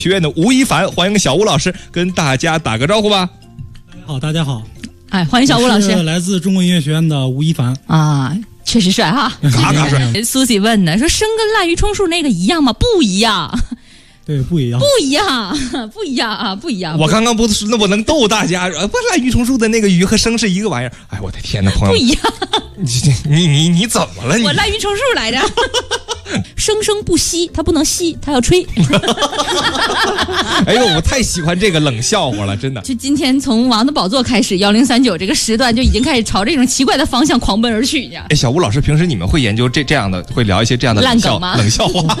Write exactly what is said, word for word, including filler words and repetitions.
学院的吴亦凡，欢迎小吴老师跟大家打个招呼吧。 好，大家好， 哎，欢迎小吴老师。 我是来自中国音乐学院的吴亦凡啊，确实帅哈， 嘎嘎帅。 苏西问呢，说生跟滥竽充数那个一样吗？不一样。 对，不一样， 不一样，不一样啊，不一样。 我刚刚不是那我能逗大家，不滥竽充数的那个竽和生是一个玩意儿。哎，我的天呐，朋友， 不一样。 你你你你怎么了？你我滥竽充数来着。生生不息，它不能吸，它要吹。 哎呦，我太喜欢这个冷笑话了，真的。 就今天从王的宝座开始，幺零三九这个时段就已经开始朝这种奇怪的方向狂奔而去。 哎，小吴老师，平时你们会研究这这样的，会聊一些这样的冷笑烂梗吗？ 冷笑话。